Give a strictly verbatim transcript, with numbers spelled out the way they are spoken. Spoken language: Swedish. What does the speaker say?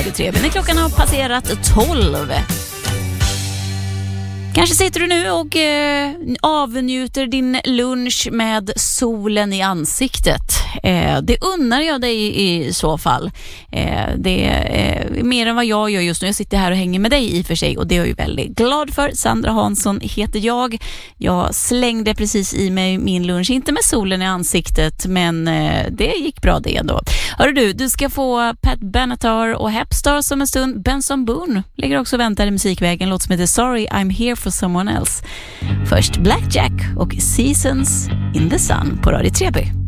Radio Treby när klockan har passerat tolv. Kanske sitter du nu och eh, avnjuter din lunch med solen i ansiktet. Eh, det unnar jag dig i, i så fall. Eh, det är eh, mer än vad jag gör just nu. Jag sitter här och hänger med dig i och för sig och det är jag ju väldigt glad för. Sandra Hansson heter jag. Jag slängde precis i mig min lunch, inte med solen i ansiktet, men eh, det gick bra det ändå. Hörru du, du ska få Pat Benatar och Hepstar som en stund. Benson Boone ligger också och väntar i musikvägen. Låt som heter Sorry I'm Here for Someone Else. Först Blackjack och Seasons in the Sun på Radio Treby.